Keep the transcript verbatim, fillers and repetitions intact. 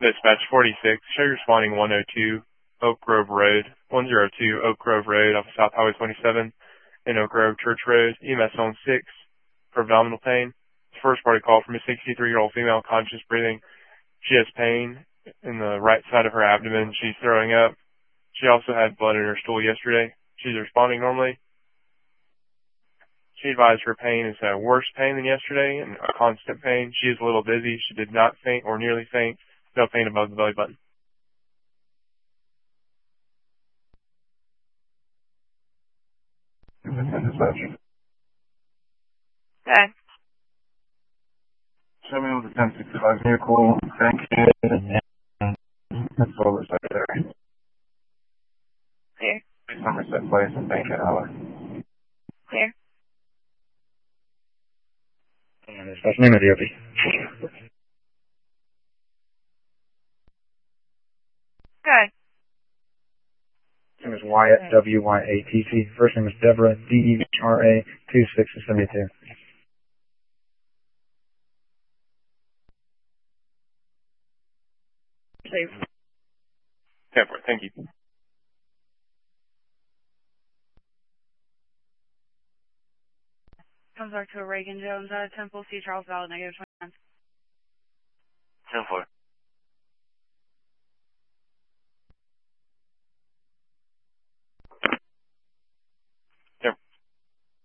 Dispatch forty-six, show you're responding one oh two Oak Grove Road, one oh two Oak Grove Road off of South Highway twenty-seven in Oak Grove Church Road, E M S on six for abdominal pain. First party call from a sixty-three-year-old female, conscious breathing. She has pain in the right side of her abdomen. She's throwing up. She also had blood in her stool yesterday. She's responding normally. She advised her pain is a worse pain than yesterday and a constant pain. She is a little dizzy. She did not faint or nearly faint. No pain above the belly button. Dispatch. Good. Show me with the ten sixty-five vehicle. Thank you. That's all that's there. Clear. Please number set place and thank you. Clear. Dispatch name of the O P. Good. Name is Wyatt, W Y A T T. First name is Deborah, D E R A, two six seventy-two. Save. ten four, thank you. Comes back to Reagan Jones out of Temple, C. Charles Valley, negative